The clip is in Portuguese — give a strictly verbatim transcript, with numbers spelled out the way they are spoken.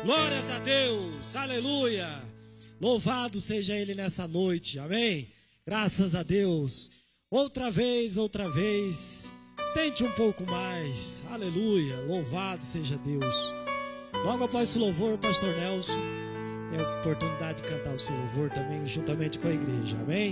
Glórias a Deus, aleluia. Louvado seja Ele nessa noite, amém? Graças a Deus. Outra vez, outra vez. Tente um pouco mais, aleluia. Louvado seja Deus. Logo após esse louvor, o pastor Nelson tem a oportunidade de cantar o seu louvor também, juntamente com a igreja, amém?